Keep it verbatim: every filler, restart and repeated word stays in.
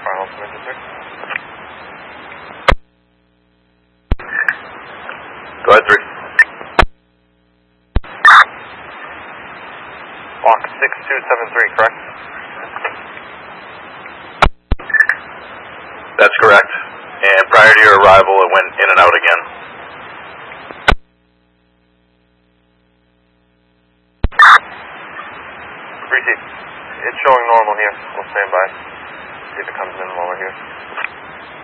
Final submission, sir. Go ahead, three. Walk six two seven three, correct? That's correct. And prior to your arrival, it went in and out again. Receive. It's showing normal here. We'll stand by. See if it comes in while we're here.